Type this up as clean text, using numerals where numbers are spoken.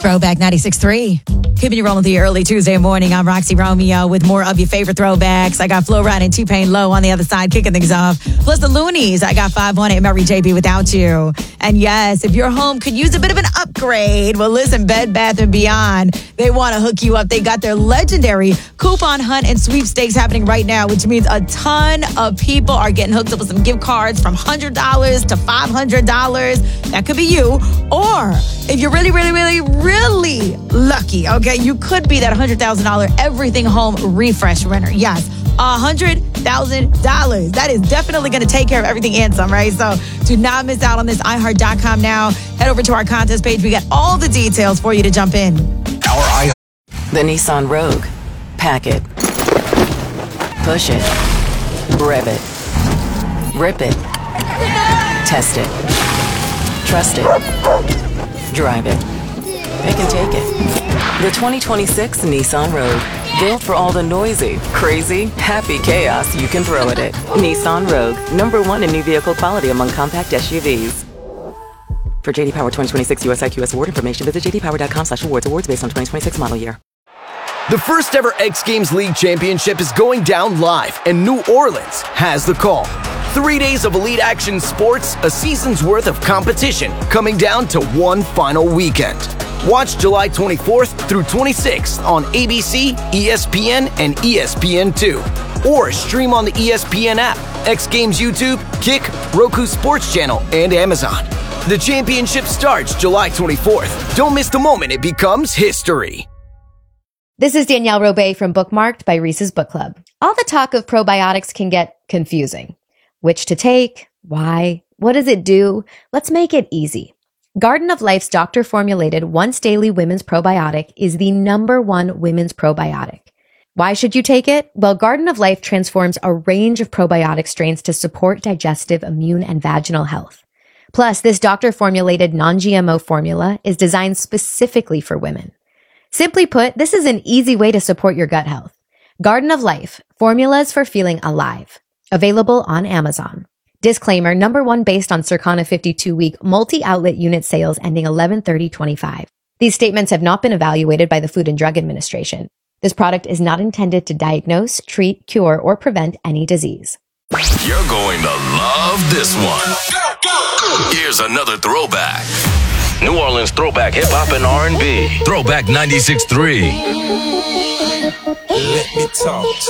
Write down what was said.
Throwback 96.3. Keeping you rolling through your early Tuesday morning. I'm Roxy Romeo with more of your favorite throwbacks. I got Flo Rida and T-Pain Low on the other side kicking things off. Plus the Loonies. I got 518 Mary JB Without You. And yes, if your home could use a bit of an upgrade, well, listen, Bed Bath & Beyond, they want to hook you up. They got their legendary coupon hunt and sweepstakes happening right now, which means a ton of people are getting hooked up with some gift cards from $100 to $500. That could be you. Or if you're really lucky, okay, you could be that $100,000 everything home refresh winner. Yes, $100,000. That is definitely going to take care of everything and some, right? So do not miss out on this. iHeart.com now. Head over to our contest page. We got all the details for you to jump in. The Nissan Rogue. Pack it. Push it. Rev it. Rip it. Test it. Trust it. Drive it. Pick and take it. The 2026 Nissan Rogue. Built for all the noisy, crazy, happy chaos you can throw at it. Nissan Rogue. #1 in new vehicle quality among compact SUVs. For JD Power 2026 US IQS award information, visit jdpower.com/awards. Awards based on 2026 model year. The first ever X Games League Championship is going down live, and New Orleans has the call. 3 days of elite action sports, a season's worth of competition, coming down to one final weekend. Watch July 24th through 26th on ABC, ESPN, and ESPN2. Or stream on the ESPN app, X Games YouTube, Kick, Roku Sports Channel, and Amazon. The championship starts July 24th. Don't miss the moment it becomes history. This is Danielle Robay from Bookmarked by Reese's Book Club. All the talk of probiotics can get confusing. Which to take? Why? What does it do? Let's make it easy. Garden of Life's doctor-formulated once-daily women's probiotic is the #1 women's probiotic. Why should you take it? Well, Garden of Life transforms a range of probiotic strains to support digestive, immune, and vaginal health. Plus, this doctor-formulated non-GMO formula is designed specifically for women. Simply put, this is an easy way to support your gut health. Garden of Life, formulas for feeling alive. Available on Amazon. Disclaimer, #1 based on Circana 52-week multi-outlet unit sales ending 11/30/25. These statements have not been evaluated by the Food and Drug Administration. This product is not intended to diagnose, treat, cure, or prevent any disease. You're going to love this one. Here's another throwback. New Orleans throwback hip-hop and R&B. Throwback 96.3. Let me talk.